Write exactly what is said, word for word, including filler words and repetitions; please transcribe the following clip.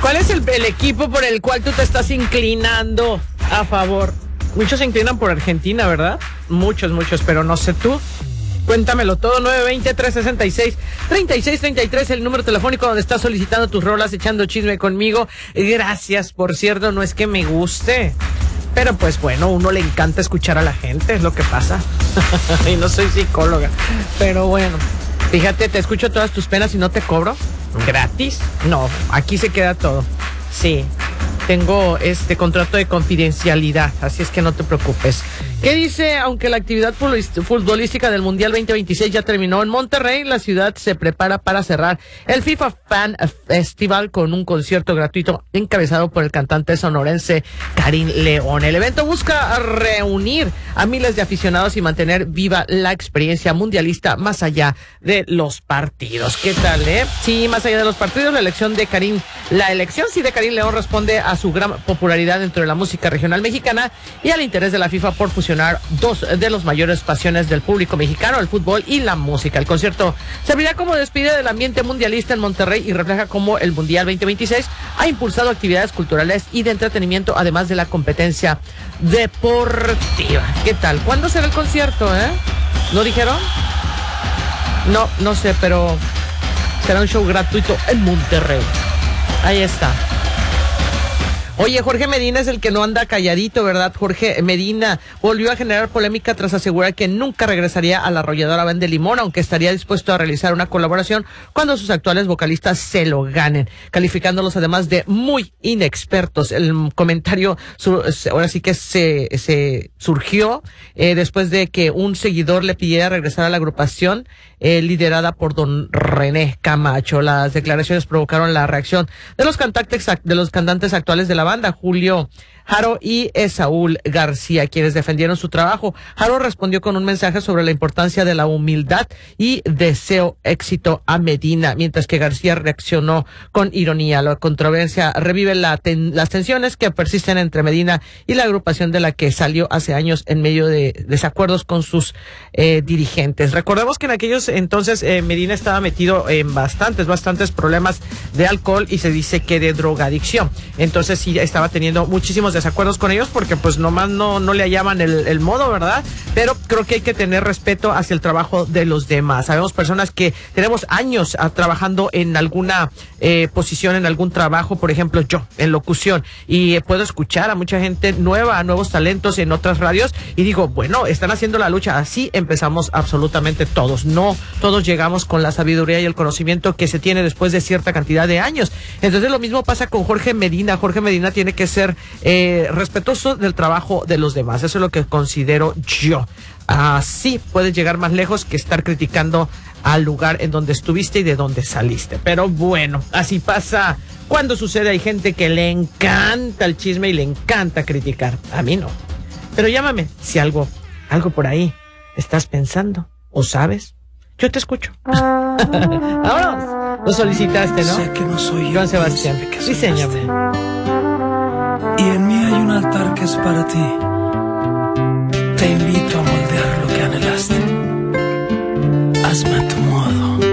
¿Cuál es el, el equipo por el cual tú te estás inclinando a favor? Muchos se inclinan por Argentina, ¿verdad? Muchos, muchos, pero no sé tú. Cuéntamelo todo, nueve dos cero, tres seis seis, tres seis tres tres, el número telefónico donde estás solicitando tus rolas, echando chisme conmigo. Gracias, por cierto, no es que me guste, pero pues bueno, uno le encanta escuchar a la gente, es lo que pasa. Y no soy psicóloga, pero bueno, fíjate, te escucho todas tus penas y no te cobro. ¿Gratis? No, aquí se queda todo. Sí, tengo este contrato de confidencialidad, así es que no te preocupes. ¿Qué dice? Aunque la actividad futbolística del Mundial veinte veintiséis ya terminó en Monterrey, la ciudad se prepara para cerrar el FIFA Fan Festival con un concierto gratuito encabezado por el cantante sonorense Karim León. El evento busca reunir a miles de aficionados y mantener viva la experiencia mundialista más allá de los partidos. ¿Qué tal, eh? Sí, más allá de los partidos, la elección de Karim, la elección sí de Karim León responde a su gran popularidad dentro de la música regional mexicana y al interés de la FIFA por fusionar dos de las mayores pasiones del público mexicano, el fútbol y la música. El concierto servirá como despedida del ambiente mundialista en Monterrey y refleja cómo el Mundial veinte veintiséis ha impulsado actividades culturales y de entretenimiento, además de la competencia deportiva. ¿Qué tal? ¿Cuándo será el concierto, eh? ¿No dijeron? No, no sé, pero será un show gratuito en Monterrey. Ahí está. Oye, Jorge Medina es el que no anda calladito, ¿verdad? Jorge Medina volvió a generar polémica tras asegurar que nunca regresaría a la arrolladora Banda de Limón, aunque estaría dispuesto a realizar una colaboración cuando sus actuales vocalistas se lo ganen, calificándolos además de muy inexpertos. El comentario ahora sí que se, se surgió eh, después de que un seguidor le pidiera regresar a la agrupación eh, liderada por don René Camacho. Las declaraciones provocaron la reacción de los cantantes, de los cantantes actuales de la banda, Julio Jaro y Esaúl García, quienes defendieron su trabajo. Jaro respondió con un mensaje sobre la importancia de la humildad y deseo éxito a Medina, mientras que García reaccionó con ironía. La controversia revive la ten, las tensiones que persisten entre Medina y la agrupación de la que salió hace años en medio de desacuerdos con sus eh, dirigentes. Recordemos que en aquellos entonces eh, Medina estaba metido en bastantes, bastantes problemas de alcohol y se dice que de drogadicción. Entonces sí estaba teniendo muchísimos desacuerdos con ellos porque pues nomás no, no le hallaban el, el modo, ¿verdad? Pero creo que hay que tener respeto hacia el trabajo de los demás. Sabemos personas que tenemos años a, trabajando en alguna eh, posición, en algún trabajo, por ejemplo yo, en locución, y eh, puedo escuchar a mucha gente nueva, a nuevos talentos en otras radios y digo, bueno, están haciendo la lucha. Así empezamos absolutamente todos. No todos llegamos con la sabiduría y el conocimiento que se tiene después de cierta cantidad de años. Entonces lo mismo pasa con Jorge Medina. Jorge Medina tiene que ser eh, respetuoso del trabajo de los demás. Eso es lo que considero yo. Así puedes llegar más lejos que estar criticando al lugar en donde estuviste y de donde saliste. Pero bueno, así pasa cuando sucede. Hay gente que le encanta el chisme y le encanta criticar. A mí no. Pero llámame si algo, algo por ahí estás pensando o sabes. Yo te escucho. Vámonos. Lo solicitaste, ¿no? Sé que no soy Juan Sebastián. Diseñame. Y en mí hay un altar que es para ti. Te invito a moldear lo que anhelaste. Hazme tu